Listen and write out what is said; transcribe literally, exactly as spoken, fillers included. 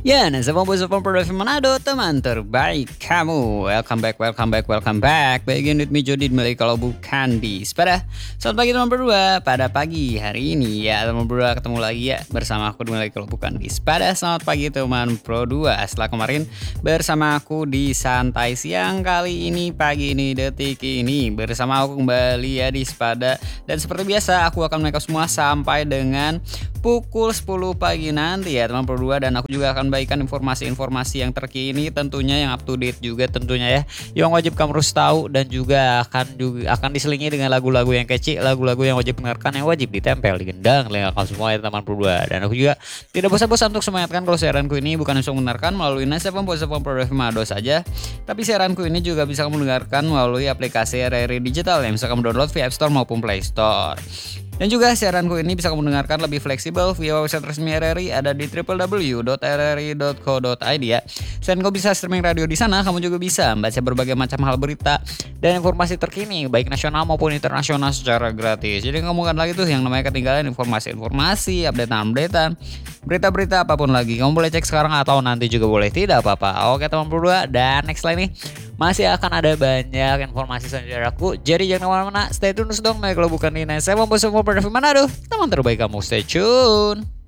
Ya, nah sama bos Produksi Manado, teman terbaik kamu. Welcome back, welcome back, welcome back. Begin with me Jody Meli kalau bukan di Sepeda. Selamat pagi teman berdua. Pada pagi hari ini ya teman berdua ketemu lagi ya bersama aku Meli kalau bukan di Sepeda. Selamat pagi teman Pro dua. Setelah kemarin bersama aku di Santai Siang, kali ini pagi ini detik ini bersama aku kembali ya di Sepeda. Dan seperti biasa aku akan mereka semua sampai dengan pukul sepuluh pagi nanti ya teman Pro dua, dan aku juga akan bagikan informasi-informasi yang terkini tentunya, yang up to date juga tentunya ya, yang wajib kamu harus tahu, dan juga akan juga akan diselingi dengan lagu-lagu yang kece, lagu-lagu yang wajib dengarkan, yang wajib ditempel di gendang telinga kamu semua ya teman Pro dua. Dan aku juga tidak bosan-bosan untuk semangatkan kalau siaranku ini bukan untuk mendengarkan melalui Nasa Pom Produksi Manado saja, tapi siaranku ini juga bisa kamu dengarkan melalui aplikasi R R I Digital yang bisa kamu download via App Store maupun Play Store. Dan juga siaranku ini bisa kamu dengarkan lebih fleksibel via website resmi R R I, ada di w w w dot r r i dot co dot i d ya. Selain kau bisa streaming radio di sana, kamu juga bisa membaca berbagai macam hal berita dan informasi terkini baik nasional maupun internasional secara gratis. Jadi kamu kan lagi tuh yang namanya ketinggalan informasi-informasi, update-updatean, berita-berita apapun lagi. Kamu boleh cek sekarang atau nanti juga boleh, tidak apa-apa. Oke teman berdua, dan next line nih masih akan ada banyak informasi selanjutnya aku. Jadi jangan kemana-mana, stay tune terus dong. Nah, kalau bukan ini, saya mau Produksi Manado, teman terbaik kamu. Stay tune.